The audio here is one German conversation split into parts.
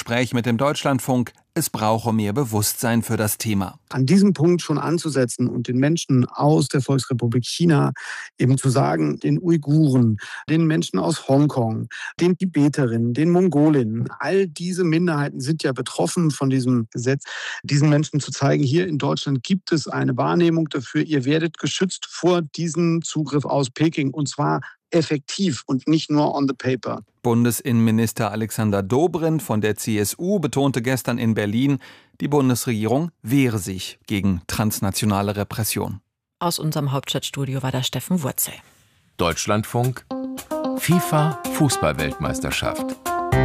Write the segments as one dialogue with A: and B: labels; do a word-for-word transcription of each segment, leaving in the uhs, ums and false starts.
A: Gespräch mit dem Deutschlandfunk, es brauche mehr Bewusstsein für das Thema.
B: An diesem Punkt schon anzusetzen und den Menschen aus der Volksrepublik China eben zu sagen, den Uiguren, den Menschen aus Hongkong, den Tibeterinnen, den Mongolinnen, all diese Minderheiten sind ja betroffen von diesem Gesetz, diesen Menschen zu zeigen, hier in Deutschland gibt es eine Wahrnehmung dafür, ihr werdet geschützt vor diesem Zugriff aus Peking und zwar effektiv und nicht nur on the paper.
A: Bundesinnenminister Alexander Dobrindt von der C S U betonte gestern in Berlin, die Bundesregierung wehre sich gegen transnationale Repression.
C: Aus unserem Hauptstadtstudio war da Steffen Wurzel.
D: Deutschlandfunk, FIFA-Fußball-Weltmeisterschaft.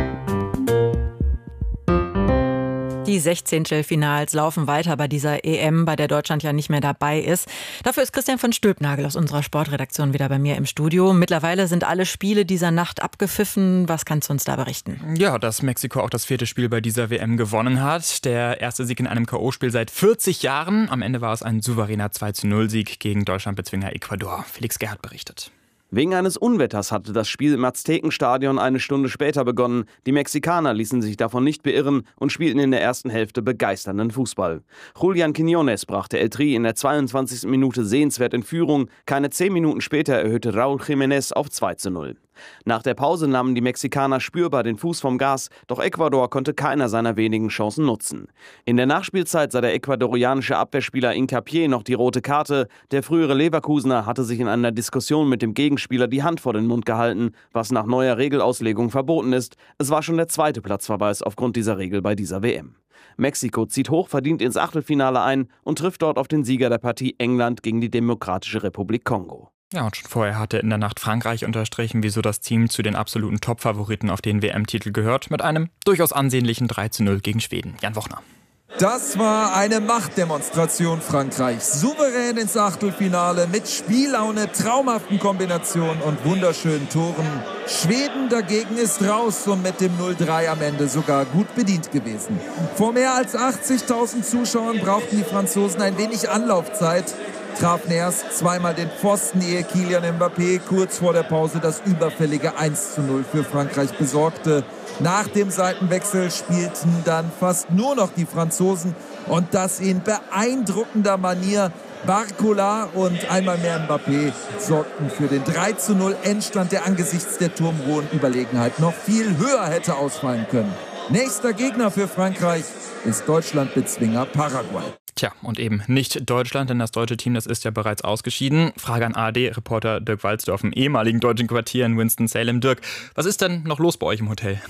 C: Die Sechzehntelfinals laufen weiter bei dieser E M, bei der Deutschland ja nicht mehr dabei ist. Dafür ist Christian von Stülpnagel aus unserer Sportredaktion wieder bei mir im Studio. Mittlerweile sind alle Spiele dieser Nacht abgepfiffen. Was kannst du uns da berichten?
E: Ja, dass Mexiko auch das vierte Spiel bei dieser W M gewonnen hat. Der erste Sieg in einem K O-Spiel seit vierzig Jahren. Am Ende war es ein souveräner zwei zu null Sieg gegen Deutschlandbezwinger Ecuador. Felix Gerhardt berichtet.
F: Wegen eines Unwetters hatte das Spiel im Aztekenstadion eine Stunde später begonnen. Die Mexikaner ließen sich davon nicht beirren und spielten in der ersten Hälfte begeisternden Fußball. Julian Quiñones brachte El Tri in der zweiundzwanzigsten Minute sehenswert in Führung. Keine zehn Minuten später erhöhte Raúl Jiménez auf zwei zu null. Nach der Pause nahmen die Mexikaner spürbar den Fuß vom Gas, doch Ecuador konnte keiner seiner wenigen Chancen nutzen. In der Nachspielzeit sah der ecuadorianische Abwehrspieler Hincapié noch die rote Karte. Der frühere Leverkusener hatte sich in einer Diskussion mit dem Gegenspieler die Hand vor den Mund gehalten, was nach neuer Regelauslegung verboten ist. Es war schon der zweite Platzverweis aufgrund dieser Regel bei dieser W M. Mexiko zieht hochverdient ins Achtelfinale ein und trifft dort auf den Sieger der Partie England gegen die Demokratische Republik Kongo.
E: Ja, und schon vorher hatte in der Nacht Frankreich unterstrichen, wieso das Team zu den absoluten Top-Favoriten auf den W M-Titel gehört, mit einem durchaus ansehnlichen drei zu null gegen Schweden. Jan Wochner.
G: Das war eine Machtdemonstration Frankreichs. Souverän ins Achtelfinale mit Spiellaune, traumhaften Kombinationen und wunderschönen Toren. Schweden dagegen ist raus und mit dem null drei am Ende sogar gut bedient gewesen. Vor mehr als achtzigtausend Zuschauern brauchten die Franzosen ein wenig Anlaufzeit. Trafen erst zweimal den Pfosten, ehe Kylian Mbappé kurz vor der Pause das überfällige eins zu null für Frankreich besorgte. Nach dem Seitenwechsel spielten dann fast nur noch die Franzosen und das in beeindruckender Manier. Barcola und einmal mehr Mbappé sorgten für den drei zu null Endstand, der angesichts der turmhohen Überlegenheit noch viel höher hätte ausfallen können. Nächster Gegner für Frankreich ist Deutschlandbezwinger Paraguay.
E: Tja, und eben nicht Deutschland, denn das deutsche Team, das ist ja bereits ausgeschieden. Frage an A R D-Reporter Dirk Walzdorf im ehemaligen deutschen Quartier in Winston-Salem. Dirk, was ist denn noch los bei euch im Hotel?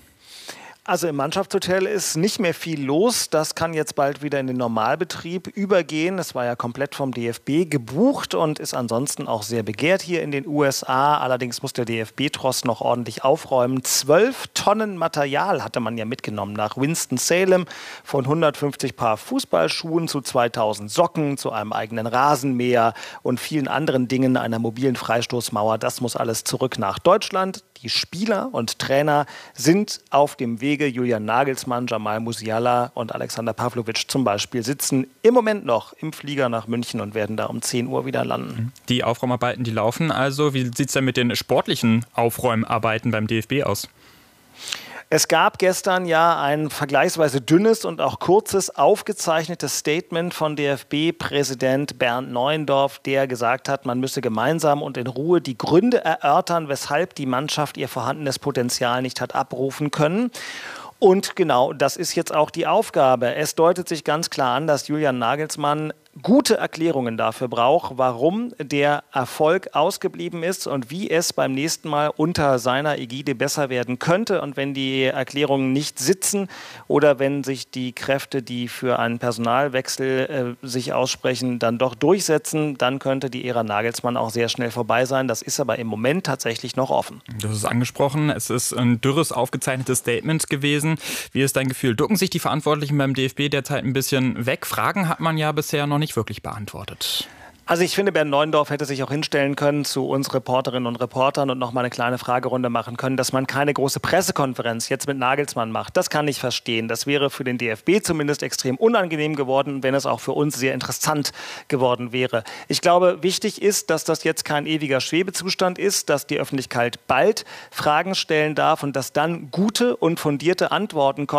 H: Also im Mannschaftshotel ist nicht mehr viel los. Das kann jetzt bald wieder in den Normalbetrieb übergehen. Es war ja komplett vom D F B gebucht und ist ansonsten auch sehr begehrt hier in den U S A. Allerdings muss der D F B-Tross noch ordentlich aufräumen. Zwölf Tonnen Material hatte man ja mitgenommen nach Winston-Salem. Von hundertfünfzig Paar Fußballschuhen zu zweitausend Socken, zu einem eigenen Rasenmäher und vielen anderen Dingen, einer mobilen Freistoßmauer. Das muss alles zurück nach Deutschland. Die Spieler und Trainer sind auf dem Wege. Julian Nagelsmann, Jamal Musiala und Alexander Pavlovic zum Beispiel sitzen im Moment noch im Flieger nach München und werden da um zehn Uhr wieder landen.
E: Die Aufräumarbeiten, die laufen also. Wie sieht es denn mit den sportlichen Aufräumarbeiten beim D F B aus?
H: Es gab gestern ja ein vergleichsweise dünnes und auch kurzes aufgezeichnetes Statement von D F B-Präsident Bernd Neuendorf, der gesagt hat, man müsse gemeinsam und in Ruhe die Gründe erörtern, weshalb die Mannschaft ihr vorhandenes Potenzial nicht hat abrufen können. Und genau, das ist jetzt auch die Aufgabe. Es deutet sich ganz klar an, dass Julian Nagelsmann gute Erklärungen dafür braucht, warum der Erfolg ausgeblieben ist und wie es beim nächsten Mal unter seiner Ägide besser werden könnte. Und wenn die Erklärungen nicht sitzen oder wenn sich die Kräfte, die für einen Personalwechsel äh, sich aussprechen, dann doch durchsetzen, dann könnte die Ära Nagelsmann auch sehr schnell vorbei sein. Das ist aber im Moment tatsächlich noch offen.
E: Du hast es angesprochen, es ist ein dürres, aufgezeichnetes Statement gewesen. Wie ist dein Gefühl? Ducken sich die Verantwortlichen beim D F B derzeit ein bisschen weg? Fragen hat man ja bisher noch nicht wirklich beantwortet.
H: Also ich finde, Bernd Neuendorf hätte sich auch hinstellen können zu uns Reporterinnen und Reportern und noch mal eine kleine Fragerunde machen können, dass man keine große Pressekonferenz jetzt mit Nagelsmann macht. Das kann ich verstehen. Das wäre für den D F B zumindest extrem unangenehm geworden, wenn es auch für uns sehr interessant geworden wäre. Ich glaube, wichtig ist, dass das jetzt kein ewiger Schwebezustand ist, dass die Öffentlichkeit bald Fragen stellen darf und dass dann gute und fundierte Antworten kommen.